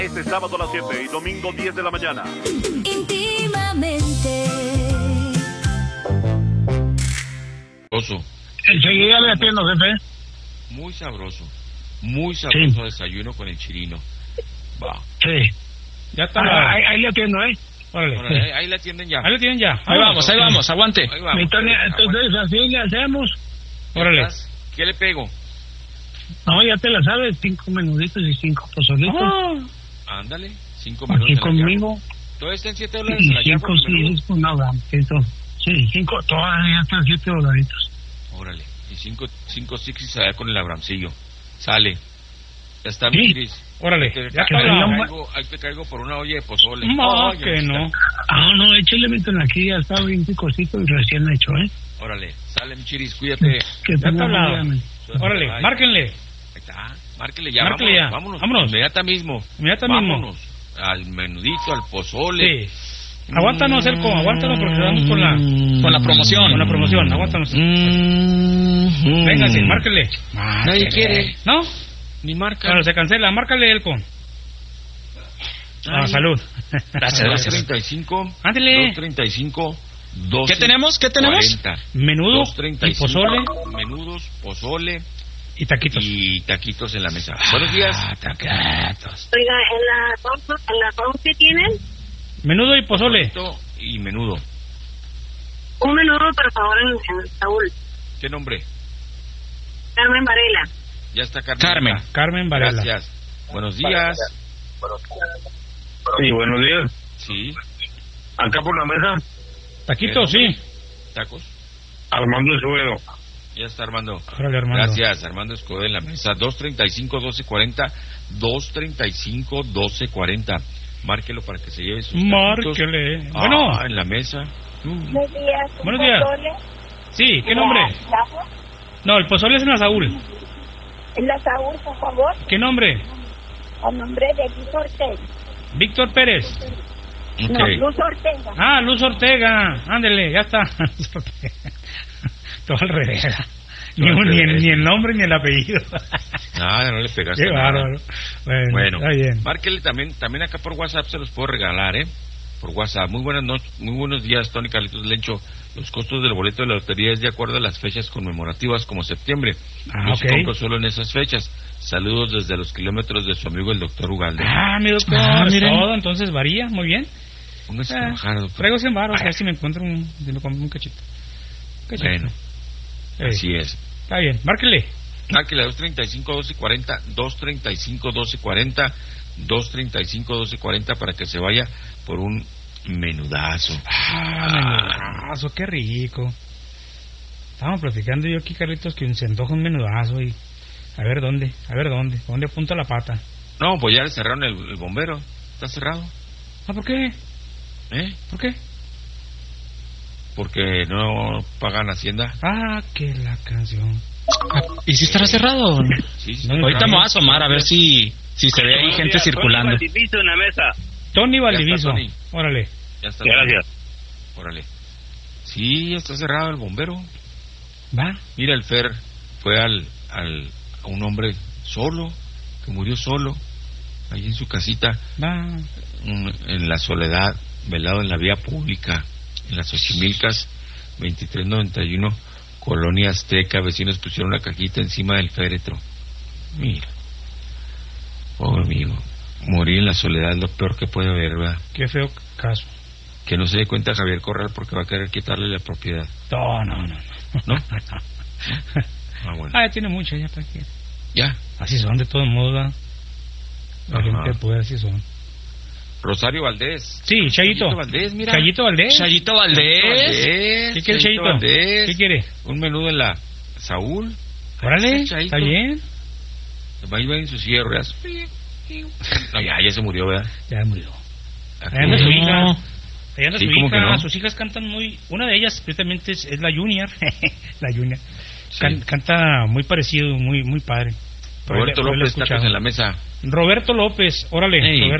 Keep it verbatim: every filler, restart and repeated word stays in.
Este sábado a las siete y domingo diez de la mañana. Íntimamente. Sabroso. Enseguida le atiendo, jefe. Muy sabroso. Muy sabroso Sí. desayuno con el chirino. Va. Sí. Ya está. Ah, ahí, ahí le atiendo, ¿eh? Órale. Órale, ahí, ahí la atienden ya. Ahí lo tienen ya. Ahí vamos, ahí vamos, aguante. Ahí vamos. Mi Tony, Aguanta. entonces así le hacemos. Órale. ¿Qué le pego? No, ya te la sabes, cinco menuditos y cinco pozolitos. Ah, Ándale. Cinco minutos. Aquí conmigo. Todo está en siete dólares Y en la cinco, llave. sí, no, eso. Sí, cinco, todavía están siete dolaritos. Órale. Y cinco, cinco sixis allá con el abramcillo. Sale. Ya está, Sí. mi Chiris. órale. Ahí te, Ya que está. se caigo, llama- caigo- ahí te caigo por una olla de pozole. No, Ay, que ahí está. no. Ah, no, échale, meten aquí, ya está bien picosito y recién hecho, ¿eh? Órale. Sale, mi Chiris. Cuídate. Que Ya está tenga hablado. buen día, Órale, Ay. márquenle. Ahí está. Márquele ya. Márquele vámonos, ya. Vámonos. Vámonos. Inmediata mismo. Inmediata mismo. Vámonos. Al menudito, al pozole. Sí. Aguántanos, Elco, aguántanos porque vamos con la Con la promoción. con la promoción. Aguántanos. Mm. Venga, sí, márquele. Nadie quiere. ¿No? Ni marca. Claro, se cancela. Márcale, Elco. Ah, Ay. salud. Gracias, dos gracias. treinta y cinco. Ándele. dos treinta y cinco. doce ¿Qué tenemos? ¿Qué tenemos? cuarenta. Menudo dos treinta y cinco, pozole Menudos, pozole y taquitos. y taquitos en la mesa. Buenos días. Ah, taquitos. Oiga, ¿en la pausa, en la pausa tienen? Menudo y pozole. Taquito y menudo. Un menudo, por favor, en, en el Saúl. ¿Qué nombre? Carmen Varela. Ya está Carmen. Carmen. Carmen Varela. Gracias. Buenos días. Sí, buenos días. Sí. Acá por la mesa, Taquitos, sí. Tacos. Armando Escobedo. Ya está Armando. Órale, Armando. Gracias, Armando Escobedo en la mesa. dos treinta y cinco, doce cuarenta. dos treinta y cinco, doce cuarenta. Márquelo para que se lleve sus taquitos. Márquele. Ah, Bueno, en la mesa. Mm. Buenos días. ¿un Buenos días. pozole? sí, ¿qué nombre? ¿En la- No, el pozole es en la Saúl. En la Saúl, por favor, ¿Qué nombre? a nombre de Luz Ortega. Víctor Pérez. No, Ok. Luz Ortega. Ah, Luz Ortega. Ándele, ya está. Luz Ortega. Todo al revés. Ni, Todo al un- ni, el, revés. ni el nombre ni el apellido. Nada, no le pegaste Qué nada. bárbaro. Bueno, Bueno, está bien. márquele también, también acá por WhatsApp se los puedo regalar, ¿eh? Por WhatsApp. Muy buenas noches, muy buenos días, Tony Carlitos Lencho. Los costos del boleto de la lotería es de acuerdo a las fechas conmemorativas como septiembre. Ah, No se ok. compra solo en esas fechas. Saludos desde los kilómetros de su amigo el doctor Ugalde. Ah, mi doctor. Ah, miren. Todo, entonces varía. Muy bien. Póngase a Eh, trabajar, doctor. traigo cien baros, a ver si me encuentro un, si me compro un cachito. Cachito. Bueno, Eh, así es. Está bien, márquele. Márquele a dos treinta y cinco, doce cuarenta, dos treinta y cinco, doce cuarenta, dos treinta y cinco, doce cuarenta para que se vaya por un menudazo. Ah, menudazo, qué rico. Estábamos platicando yo aquí, Carlitos, que se antoja un menudazo y... A ver dónde, a ver dónde, dónde apunta la pata. No, pues ya le cerraron el, el bombero. Está cerrado. Ah, ¿por qué? ¿Eh? ¿Por qué? Porque no pagan Hacienda. Ah, que la canción. ¿Y si estará cerrado? Sí, sí. No, Ahorita me voy a asomar a ver si, si se ve ahí gente circulando. en la mesa. Tony Ya Valdiviso. está, Tony. Órale. Ya está. Gracias. Órale. Sí, está cerrado el bombero. Va. Mira, el Fer fue al, al a un hombre solo, que murió solo, ahí en su casita, Va. un- en la soledad, velado en la vía pública, en las Xochimilcas, veintitrés noventa y uno, Colonia Azteca. Vecinos pusieron una cajita encima del féretro. Mira, pobre amigo, morir en la soledad es lo peor que puede haber, ¿verdad? Qué feo caso. Que no se dé cuenta Javier Corral porque va a querer quitarle la propiedad. No, no, no. ¿No? Ah, bueno. Ah, ya tiene mucho, ya para qué. Ya. Así son, de todos modos, ¿verdad? La Ajá. gente de poder así son. Rosario Valdés. Sí, Chayito. Chayito Valdés, mira. Chayito Valdés. Chayito Valdés. Valdés. ¿Qué quiere Chayito? Valdés. ¿Qué quiere? Un menudo en la Saúl. Órale, Chayito. está bien. Va a ir en su silla de ruedas. No, ya, ya se murió, ¿verdad? Ya murió. Aquí. Ahí anda su hija. No. Ahí anda Sí, su ¿cómo que hija. no? Sus hijas cantan muy... Una de ellas, precisamente, es, es la Junior. La Junior. Sí. Can- canta muy parecido, muy muy padre. Por ahí Roberto le- por ahí la López, tacos escuchaba. en la mesa. Roberto López, órale. Ey. Roberto.